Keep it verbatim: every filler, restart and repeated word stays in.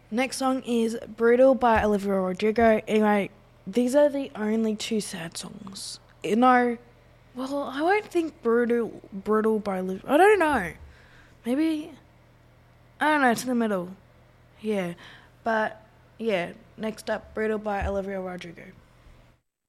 Next song is Brutal by Olivia Rodrigo. Anyway, these are the only two sad songs. No, well, I won't think Brutal Brutal by Olivia. I don't know. Maybe, I don't know, it's in the middle. Yeah, but yeah, next up, Brutal by Olivia Rodrigo.